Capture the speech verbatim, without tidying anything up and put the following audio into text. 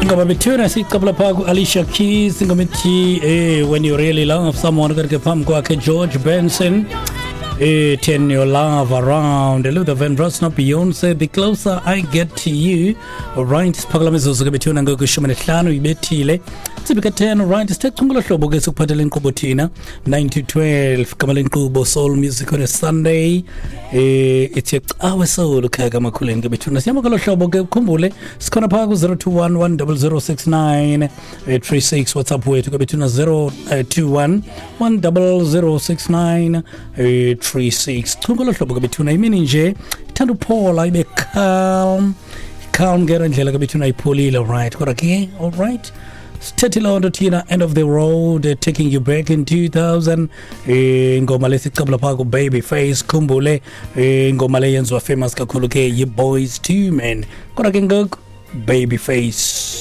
Ngoma between si kabla pa Alicia Keys ngoma ti eh when you really love someone katika pam kwake George Benson eh turn your love around Luther Vandross no Beyonce the closer I get to you right siphakamizo zuke between ngokushumi nehlanu ibethile sibika ten right sithengula hlobo ke sikuphathela inkqubo thina nine to twelve kamala inkqubo soul music on a Sunday eh it's our soul khaka makhuleni ke between siyama kalo hlobo ke ukhumbule sikhona phaka ku zero two one one zero zero six nine three six WhatsApp wethu ke between zero two one one zero zero six nine three six thungolo hlobo ke between imini nje thanda uphola ibe calm calm ngera ndlela ke between ayipholile right kodwa ke all right Steady Londo Tina, end of the road, uh, taking you back in two thousand. Ngoma le sicabula phako Babyface Khumbule. Ngoma le yenzwa famous kakhulu ke ye Boys two Men. Kodwa ke ngoku Babyface